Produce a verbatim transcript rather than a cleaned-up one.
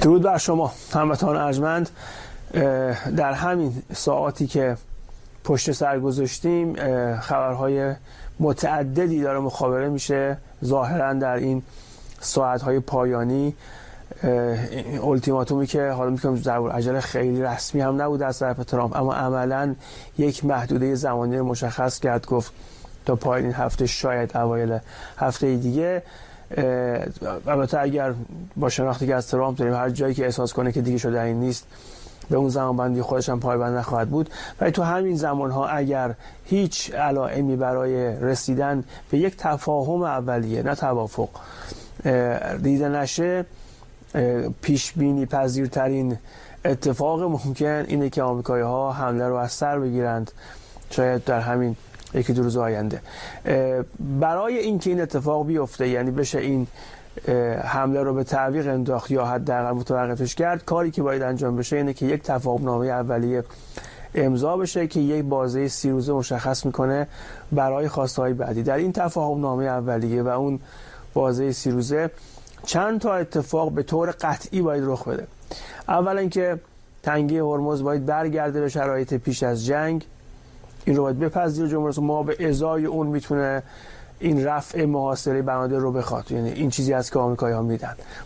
درود بر شما هموطنان ارجمند. در همین ساعاتی که پشت سر گذاشتیم خبرهای متعددی داره مخابره میشه. ظاهرا در این ساعتهای پایانی التیماتومی که حالا میگم در عجله خیلی رسمی هم نبود از طرف ترامپ، اما عملا یک محدوده زمانی رو مشخص کرد، گفت تا پایان این هفته، شاید اوایل هفته دیگه. البته اگر با شناختی که از ترامپ داریم هر جایی که احساس کنه که دیگه شده این نیست به اون زمانبندی خودش هم پایبند نخواهد بود. ولی تو همین زمانها اگر هیچ علائمی برای رسیدن به یک تفاهم اولیه، نه توافق، دیده نشه، پیش بینی پذیرترین اتفاق ممکن اینه که آمریکایی ها حمله رو از سر بگیرند، شاید در همین یکی دو روز آینده. برای اینکه این اتفاق بیفته، یعنی بشه این حمله رو به تعویق انداخت یا حداقل متوقفش کرد، کاری که باید انجام بشه اینه که یک تفاهمنامه اولیه امضا بشه که یک بازه سی روزه مشخص میکنه برای خواستهای بعدی. در این تفاهمنامه اولیه و اون بازه سی روزه چند تا اتفاق به طور قطعی باید رخ بده. اولا اینکه تنگی هرمز باید برگرده به شرایط پیش از جنگ، این رو باید بپذیره جمهوری اسلامی. ما به ازای اون میتونه این رفع محاصره بنادر رو بخواد، یعنی این چیزی است که آمریکایی‌ها میدن.